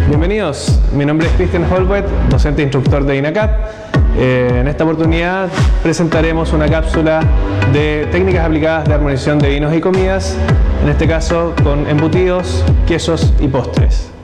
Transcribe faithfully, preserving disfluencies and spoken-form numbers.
Bienvenidos, mi nombre es Cristian Holwet, docente e instructor de INACAP. Eh, en esta oportunidad presentaremos una cápsula de técnicas aplicadas de armonización de vinos y comidas, en este caso con embutidos, quesos y postres.